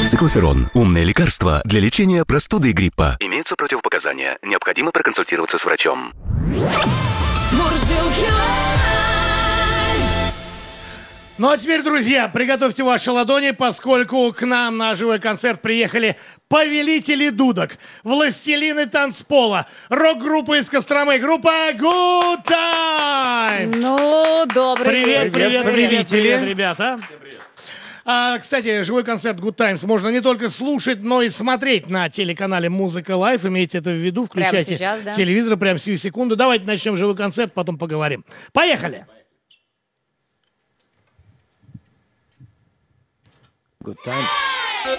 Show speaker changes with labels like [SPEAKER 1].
[SPEAKER 1] Циклоферон – умное лекарство для лечения простуды и гриппа. Имеются противопоказания. Необходимо проконсультироваться с врачом.
[SPEAKER 2] Ну а теперь, друзья, приготовьте ваши ладони, поскольку к нам на живой концерт приехали повелители дудок, властелины танцпола, рок-группа из Костромы, группа Good Times.
[SPEAKER 3] Ну, добрый вечер.
[SPEAKER 2] Привет, ребята. Всем привет. Кстати, живой концерт Good Times можно не только слушать, но и смотреть на телеканале Музыка Лайв. Имейте это в виду, включайте
[SPEAKER 3] сейчас, да?
[SPEAKER 2] телевизор прямо сию секунду. Давайте начнем живой концерт, потом поговорим. Поехали!
[SPEAKER 4] Good Times.